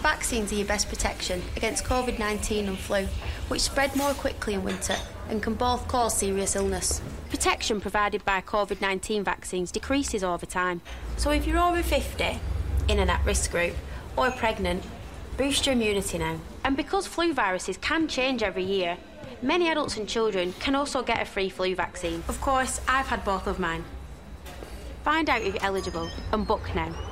Vaccines are your best protection against COVID-19 and flu, which spread more quickly in winter and can both cause serious illness. Protection provided by COVID-19 vaccines decreases over time. So if you're over 50, in an at-risk group, or pregnant, boost your immunity now. And because flu viruses can change every year, many adults and children can also get a free flu vaccine. Of course, I've had both of mine. Find out if you're eligible and book now.